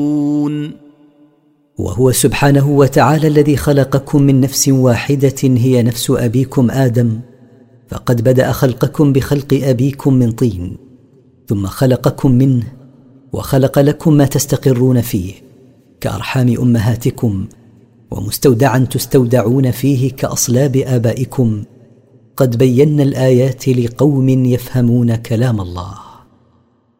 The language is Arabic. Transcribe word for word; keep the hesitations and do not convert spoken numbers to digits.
وهو سبحانه وتعالى الذي خلقكم من نفس واحدة هي نفس أبيكم آدم، فقد بدأ خلقكم بخلق أبيكم من طين، ثم خلقكم منه وخلق لكم ما تستقرون فيه كأرحام أمهاتكم، ومستودعا تستودعون فيه كأصلاب آبائكم. قد بينا الآيات لقوم يفهمون كلام الله.